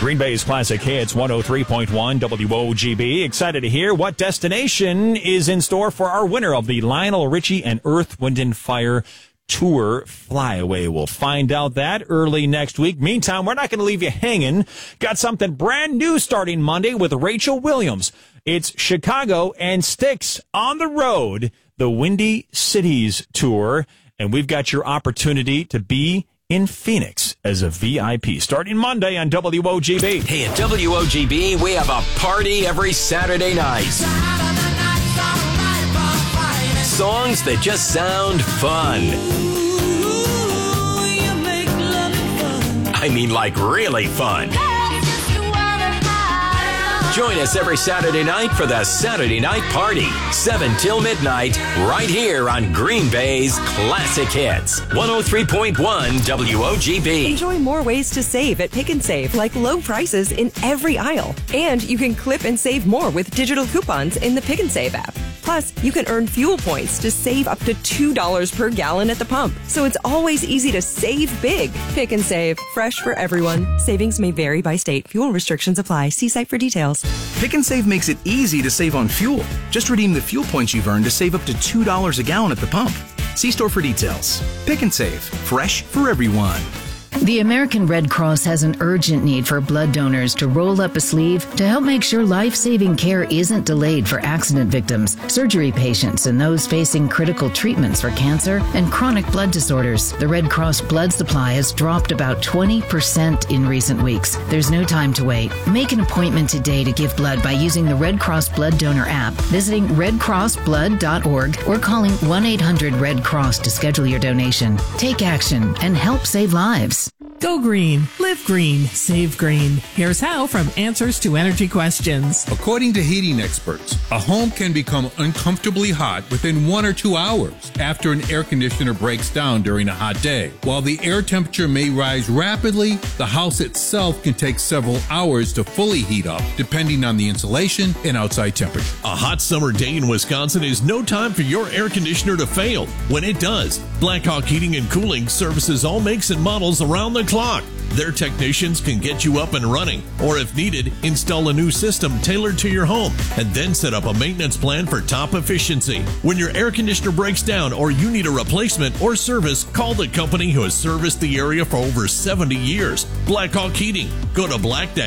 Green Bay's Classic Hits 103.1 WOGB. Excited to hear what destination is in store for our winner of the Lionel Richie and Earth, Wind and Fire Tour Flyaway. We'll find out that early next week. Meantime, we're not going to leave you hanging. Got something brand new starting Monday with Rachel Williams. It's Chicago and Styx on the road, the Windy Cities Tour. And we've got your opportunity to be in Phoenix as a VIP starting Monday on WOGB. Hey, at WOGB, we have a party every Saturday night. Songs that just sound fun. I mean, like really fun. Join us every Saturday night for the Saturday Night Party, 7 till midnight, right here on Green Bay's Classic Hits, 103.1 WOGB. Enjoy more ways to save at Pick and Save, like low prices in every aisle. And you can clip and save more with digital coupons in the Pick and Save app. Plus, you can earn fuel points to save up to $2 per gallon at the pump. So it's always easy to save big. Pick and Save, fresh for everyone. Savings may vary by state. Fuel restrictions apply. See site for details. Pick and Save makes it easy to save on fuel. Just redeem the fuel points you've earned to save up to $2 a gallon at the pump. See store for details. Pick and Save, fresh for everyone. The American Red Cross has an urgent need for blood donors to roll up a sleeve to help make sure life-saving care isn't delayed for accident victims, surgery patients, and those facing critical treatments for cancer and chronic blood disorders. The Red Cross blood supply has dropped about 20% in recent weeks. There's no time to wait. Make an appointment today to give blood by using the Red Cross Blood Donor app, visiting redcrossblood.org, or calling 1-800-RED-CROSS to schedule your donation. Take action and help save lives. Go green, live green, save green. Here's how from Answers to Energy Questions. According to heating experts, a home can become uncomfortably hot within 1 or 2 hours after an air conditioner breaks down during a hot day. While the air temperature may rise rapidly, the house itself can take several hours to fully heat up, depending on the insulation and outside temperature. A hot summer day in Wisconsin is no time for your air conditioner to fail. When it does, Blackhawk Heating and Cooling services all makes and models around the clock. Their technicians can get you up and running, or if needed, install a new system tailored to your home, and then set up a maintenance plan for top efficiency. When your air conditioner breaks down or you need a replacement or service, call the company who has serviced the area for over 70 years. Blackhawk Heating. Go to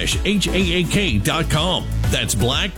black-haak.com. That's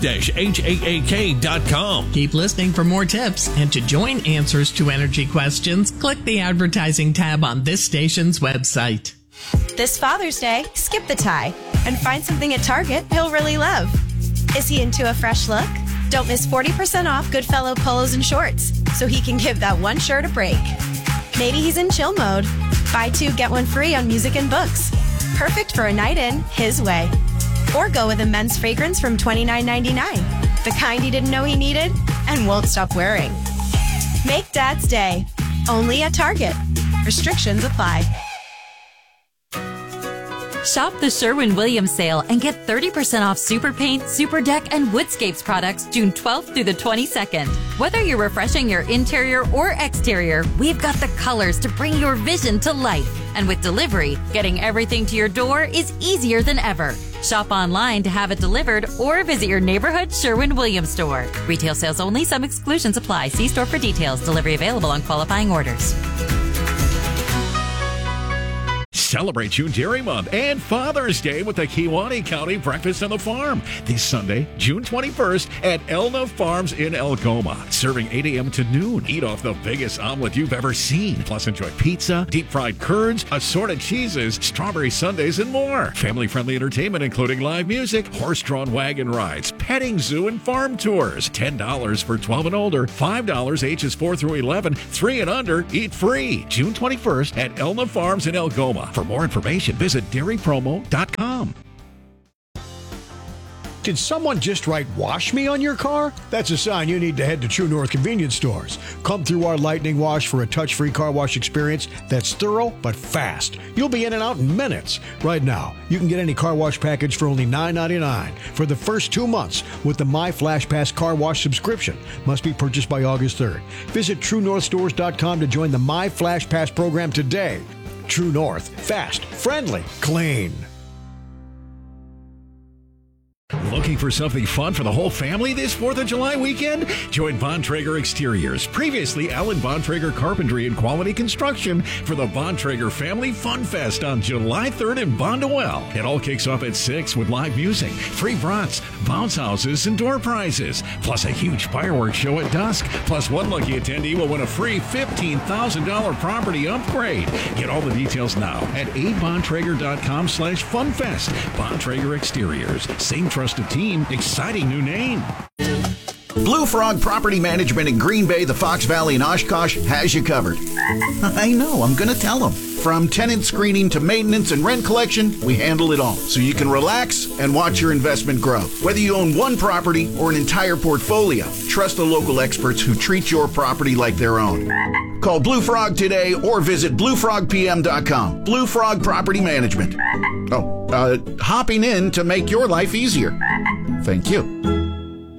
black-haak.com. Keep listening for more tips, and to join Answers to Energy Questions, click the advertising tab on this station's website. This Father's Day, skip the tie and find something at Target he'll really love. Is he into a fresh look? Don't miss 40% off Goodfellow polos and shorts so he can give that one shirt a break. Maybe he's in chill mode. Buy 2, get 1 free on music and books. Perfect for a night in his way. Or go with a men's fragrance from $29.99. The kind he didn't know he needed and won't stop wearing. Make Dad's Day. Only at Target. Restrictions apply. Shop the Sherwin-Williams sale and get 30% off Super Paint, Super Deck, and Woodscapes products June 12th through the 22nd. Whether you're refreshing your interior or exterior, we've got the colors to bring your vision to life. And with delivery, getting everything to your door is easier than ever. Shop online to have it delivered or visit your neighborhood Sherwin-Williams store. Retail sales only. Some exclusions apply. See store for details. Delivery available on qualifying orders. Celebrate June Dairy Month and Father's Day with the Kewaunee County Breakfast on the Farm this Sunday, June 21st at Elna Farms in Algoma. Serving 8 a.m. to noon. Eat off the biggest omelet you've ever seen. Plus enjoy pizza, deep-fried curds, assorted cheeses, strawberry sundaes, and more. Family-friendly entertainment including live music, horse-drawn wagon rides, petting zoo, and farm tours. $10 for 12 and older, $5 ages 4 through 11, 3 and under, eat free. June 21st at Elna Farms in Algoma. For more information, visit dairypromo.com. Did someone just write "wash me" on your car? That's a sign you need to head to True North convenience stores. Come through our Lightning Wash for a touch-free car wash experience that's thorough but fast. You'll be in and out in minutes. Right now, you can get any car wash package for only $9.99 for the first 2 months with the My Flash Pass car wash subscription. Must be purchased by August 3rd. Visit TrueNorthStores.com to join the My Flash Pass program today. True North. Fast, friendly, clean. Looking for something fun for the whole family this 4th of July weekend? Join Bontrager Exteriors, previously Allen Bontrager Carpentry and Quality Construction, for the Bontrager Family Fun Fest on July 3rd in Bondwell. It all kicks off at 6 with live music, free brats, bounce houses, and door prizes, plus a huge fireworks show at dusk. Plus, one lucky attendee will win a free $15,000 property upgrade. Get all the details now at abontrager.com/funfest. Bontrager Exteriors. Same trusted team, exciting new name. Blue Frog Property Management in Green Bay, the Fox Valley, and Oshkosh has you covered. I know, I'm going to tell them. From tenant screening to maintenance and rent collection, we handle it all, so you can relax and watch your investment grow. Whether you own one property or an entire portfolio, trust the local experts who treat your property like their own. Call Blue Frog today or visit bluefrogpm.com. Blue Frog Property Management. Hopping in to make your life easier. Thank you.